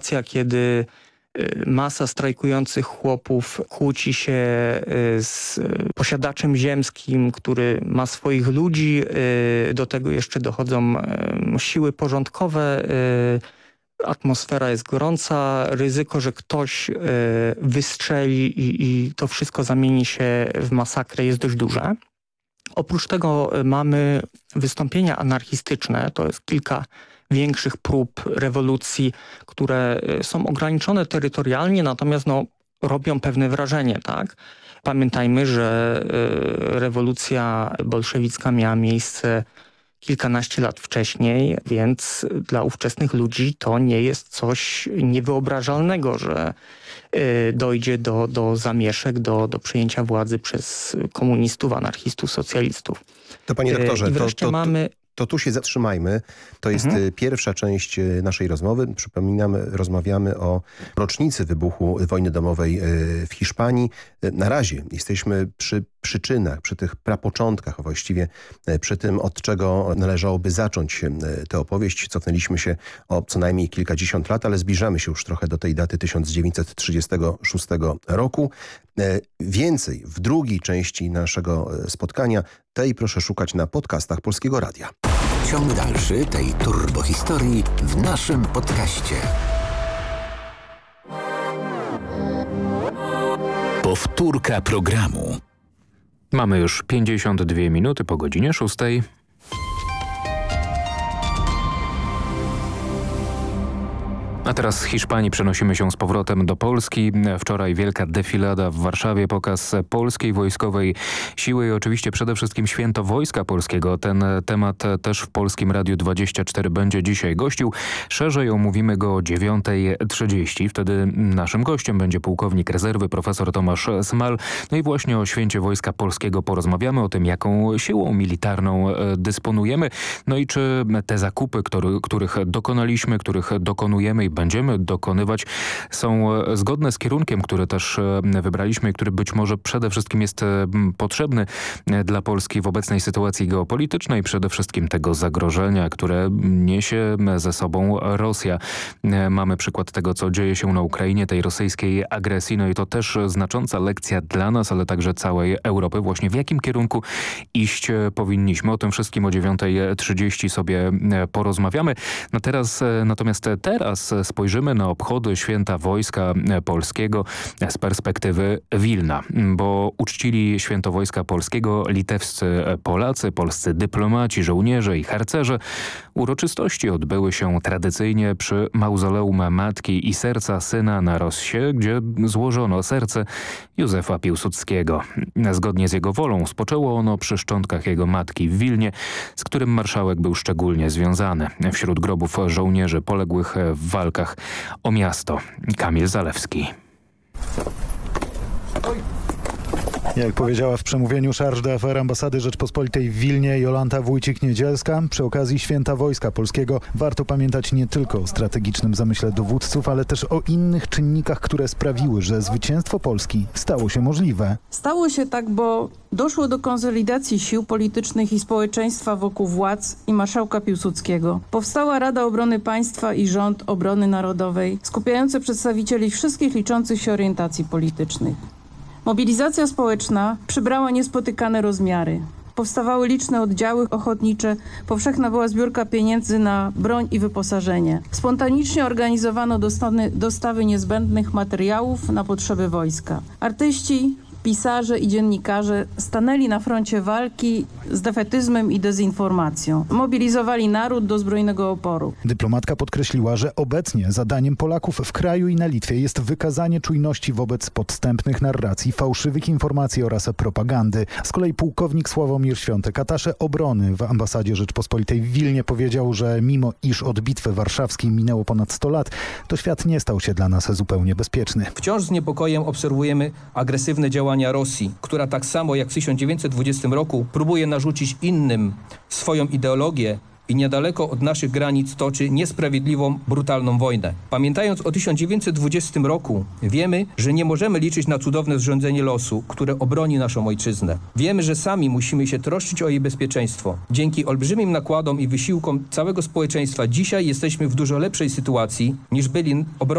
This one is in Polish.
sytuacja, kiedy masa strajkujących chłopów kłóci się z posiadaczem ziemskim, który ma swoich ludzi. Do tego jeszcze dochodzą siły porządkowe. Atmosfera jest gorąca. Ryzyko, że ktoś wystrzeli i to wszystko zamieni się w masakrę, jest dość duże. Oprócz tego mamy wystąpienia anarchistyczne. To jest kilka większych prób rewolucji, które są ograniczone terytorialnie, natomiast robią pewne wrażenie, tak? Pamiętajmy, że rewolucja bolszewicka miała miejsce kilkanaście lat wcześniej, więc dla ówczesnych ludzi to nie jest coś niewyobrażalnego, że dojdzie do zamieszek, do przejęcia władzy przez komunistów, anarchistów, socjalistów. To panie doktorze, I wreszcie mamy... To tu się zatrzymajmy. To jest pierwsza część naszej rozmowy. Przypominamy, rozmawiamy o rocznicy wybuchu wojny domowej w Hiszpanii. Na razie jesteśmy przy przyczynach, przy tych prapoczątkach, a właściwie przy tym, od czego należałoby zacząć tę opowieść. Cofnęliśmy się o co najmniej kilkadziesiąt lat, ale zbliżamy się już trochę do tej daty 1936 roku. Więcej w drugiej części naszego spotkania. Tej proszę szukać na podcastach Polskiego Radia. Ciąg dalszy tej turbohistorii w naszym podcaście. Powtórka programu. Mamy już 52 minuty po godzinie 6. A teraz z Hiszpanii przenosimy się z powrotem do Polski. Wczoraj wielka defilada w Warszawie, pokaz polskiej wojskowej siły i oczywiście przede wszystkim Święto Wojska Polskiego. Ten temat też w Polskim Radiu 24 będzie dzisiaj gościł. Szerzej omówimy go o 9:30. Wtedy naszym gościem będzie pułkownik rezerwy profesor Tomasz Smal. No i właśnie o Święcie Wojska Polskiego porozmawiamy, o tym, jaką siłą militarną dysponujemy. No i czy te zakupy, których dokonaliśmy, których dokonujemy i będziemy dokonywać, są zgodne z kierunkiem, który też wybraliśmy i który być może przede wszystkim jest potrzebny dla Polski w obecnej sytuacji geopolitycznej, przede wszystkim tego zagrożenia, które niesie ze sobą Rosja. Mamy przykład tego, co dzieje się na Ukrainie, tej rosyjskiej agresji, no i to też znacząca lekcja dla nas, ale także całej Europy. Właśnie w jakim kierunku iść powinniśmy. O tym wszystkim o 9:30 sobie porozmawiamy. Natomiast teraz spojrzymy na obchody Święta Wojska Polskiego z perspektywy Wilna, bo uczcili Święto Wojska Polskiego litewscy Polacy, polscy dyplomaci, żołnierze i harcerze. Uroczystości odbyły się tradycyjnie przy mauzoleum Matki i Serca Syna na Rossie, gdzie złożono serce Józefa Piłsudskiego. Zgodnie z jego wolą spoczęło ono przy szczątkach jego matki w Wilnie, z którym marszałek był szczególnie związany. Wśród grobów żołnierzy poległych w walkach o miasto. Kamil Zalewski. Jak powiedziała w przemówieniu charge d'affaires ambasady Rzeczpospolitej w Wilnie Jolanta Wójcik-Niedzielska, przy okazji Święta Wojska Polskiego warto pamiętać nie tylko o strategicznym zamyśle dowódców, ale też o innych czynnikach, które sprawiły, że zwycięstwo Polski stało się możliwe. Stało się tak, bo doszło do konsolidacji sił politycznych i społeczeństwa wokół władz i marszałka Piłsudskiego. Powstała Rada Obrony Państwa i Rząd Obrony Narodowej, skupiające przedstawicieli wszystkich liczących się orientacji politycznych. Mobilizacja społeczna przybrała niespotykane rozmiary. Powstawały liczne oddziały ochotnicze, powszechna była zbiórka pieniędzy na broń i wyposażenie. Spontanicznie organizowano dostawy niezbędnych materiałów na potrzeby wojska. Artyści, pisarze i dziennikarze stanęli na froncie walki z defetyzmem i dezinformacją. Mobilizowali naród do zbrojnego oporu. Dyplomatka podkreśliła, że obecnie zadaniem Polaków w kraju i na Litwie jest wykazanie czujności wobec podstępnych narracji, fałszywych informacji oraz propagandy. Z kolei pułkownik Sławomir Świątek, atasze obrony w ambasadzie Rzeczpospolitej w Wilnie, powiedział, że mimo iż od bitwy warszawskiej minęło ponad 100 lat, to świat nie stał się dla nas zupełnie bezpieczny. Wciąż z niepokojem obserwujemy agresywne działania Rosji, która tak samo jak w 1920 roku próbuje narzucić innym swoją ideologię i niedaleko od naszych granic toczy niesprawiedliwą, brutalną wojnę. Pamiętając o 1920 roku, wiemy, że nie możemy liczyć na cudowne zrządzenie losu, które obroni naszą ojczyznę. Wiemy, że sami musimy się troszczyć o jej bezpieczeństwo. Dzięki olbrzymim nakładom i wysiłkom całego społeczeństwa dzisiaj jesteśmy w dużo lepszej sytuacji niż byli obrońcy